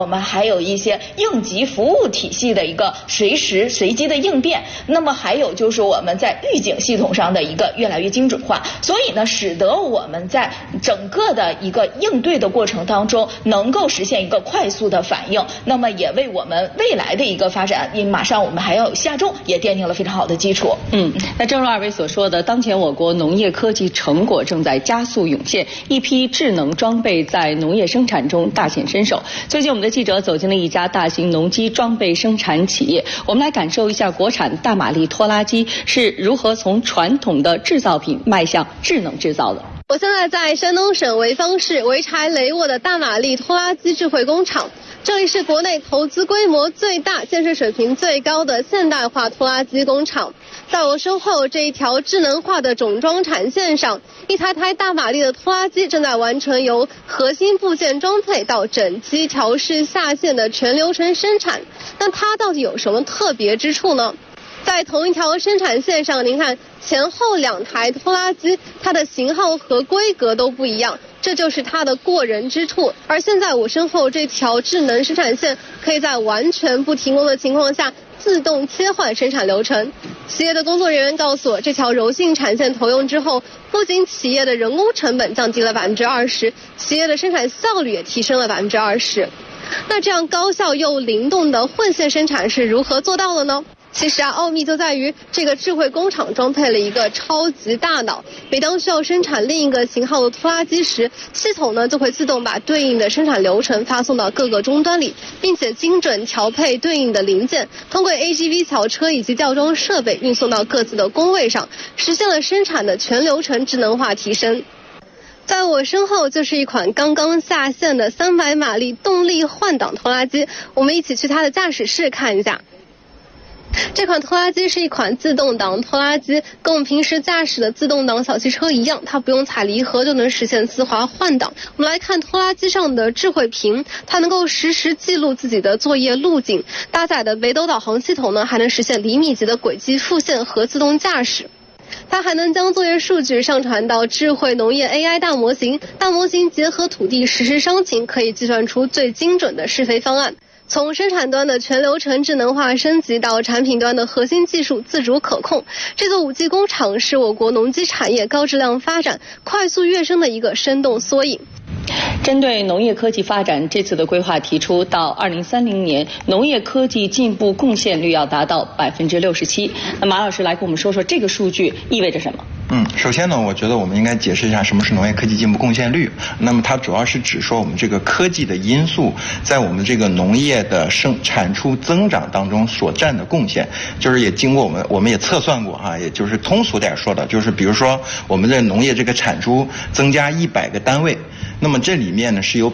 我们还有一些应急服务体系的一个随时随机的应变，那么还有就是我们在预警系统上的一个越来越精准化，所以呢，使得我们在整个的一个应对的过程当中，能够实现一个快速的反应，那么也为我们未来的一个发展，因为马上我们还要有下种，也奠定了非常好的基础。 那正如二位所说的，当前我国农业科技成果正在加速涌现，一批智能装备在农业生产中大显身手。最近我们的记者走进了一家大型农机装备生产企业，我们来感受一下国产大马力拖拉机是如何从传统的制造品迈向智能制造的。 我现在在山东省潍坊市潍柴雷沃的大马力拖拉机智慧工厂，这里是国内投资规模最大、建设水平最高的现代化拖拉机工厂。在我身后这一条智能化的种装产线上，一台台大马力的拖拉机正在完成由核心部件装配到整机调试下线的全流程生产。那它到底有什么特别之处呢？在同一条生产线上，您看前后两台拖拉机，它的型号和规格都不一样，这就是它的过人之处。而现在我身后这条智能生产线，可以在完全不停工的情况下自动切换生产流程。企业的工作人员告诉我，这条柔性产线投用之后，不仅企业的人工成本降低了20%，企业的生产效率也提升了20%。那这样高效又灵动的混线生产是如何做到的呢？其实奥秘就在于这个智慧工厂装配了一个超级大脑，每当需要生产另一个型号的拖拉机时，系统呢就会自动把对应的生产流程发送到各个终端里，并且精准调配对应的零件，通过 AGV 小车以及吊装设备运送到各自的工位上，实现了生产的全流程智能化提升。在我身后就是一款刚刚下线的300马力动力换挡拖拉机，我们一起去它的驾驶室看一下。这款拖拉机是一款自动挡拖拉机，跟我们平时驾驶的自动挡小汽车一样，它不用踩离合就能实现自滑换挡。我们来看拖拉机上的智慧屏，它能够实时记录自己的作业路径，搭载的北斗导航系统呢，还能实现厘米级的轨迹复现和自动驾驶。它还能将作业数据上传到智慧农业 AI 大模型，大模型结合土地实时商情，可以计算出最精准的施肥方案。从生产端的全流程智能化升级到产品端的核心技术自主可控，这座5G 工厂是我国农机产业高质量发展、快速跃升的一个生动缩影。 针对农业科技发展，这次的规划提出，到2030年，农业科技进步贡献率要达到67%。那马老师来跟我们说说这个数据意味着什么？ 首先呢，我觉得我们应该解释一下什么是农业科技进步贡献率。那么它主要是指说我们这个科技的因素在我们这个农业的产出增长当中所占的贡献，就是也经过我们也测算过也就是通俗点说的，就是比如说我们的农业这个产出增加100个单位，那么这里面呢是有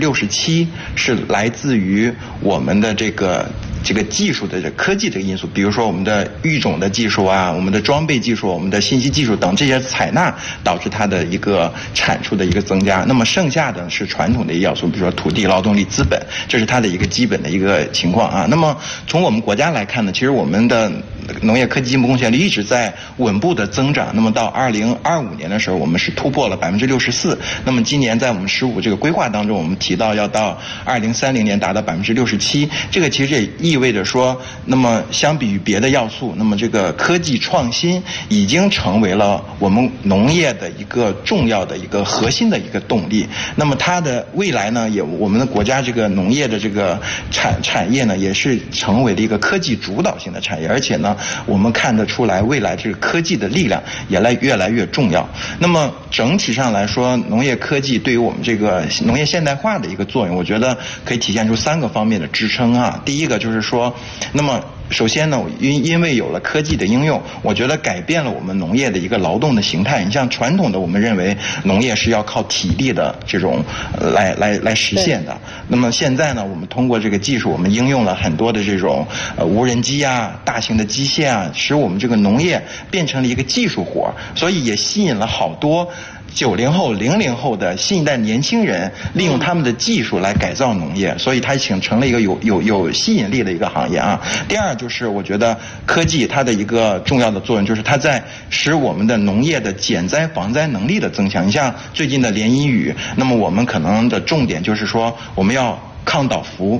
67%是来自于我们的这个技术的科技的因素，比如说我们的育种的技术啊，我们的装备技术，我们的信息技术等这些采纳导致它的一个产出的一个增加。那么剩下的是传统的要素，比如说土地、劳动力、资本，这是它的一个基本的一个情况啊。那么从我们国家来看呢，其实我们的农业科技进步贡献率一直在稳步的增长。那么到2025年的时候，我们是突破了64%。那么今年在我们15这个规划当中，我们提到要到2030年达到67%。这个其实也意味着说，那么相比于别的要素，那么这个科技创新已经成为了我们农业的一个重要的一个核心的一个动力。那么它的未来呢，我们的国家这个农业的这个产业呢，也是成为了一个科技主导性的产业，而且呢，我们看得出来未来这个科技的力量也越来越重要。那么整体上来说，农业科技对于我们这个农业现代化的一个作用，我觉得可以体现出3个方面的支撑啊。第一个就是说，那么首先呢，因为有了科技的应用，我觉得改变了我们农业的一个劳动的形态。你像传统的我们认为农业是要靠体力的这种来实现的。那么现在呢，我们通过这个技术，我们应用了很多的这种无人机啊、大型的机械啊，使我们这个农业变成了一个技术活，所以也吸引了好多90后、00后的新一代年轻人利用他们的技术来改造农业，所以它成了一个有吸引力的一个行业啊。第二就是我觉得科技它的一个重要的作用，就是它在使我们的农业的减灾防灾能力的增强。你像最近的连阴雨，那么我们可能的重点就是说我们要抗倒伏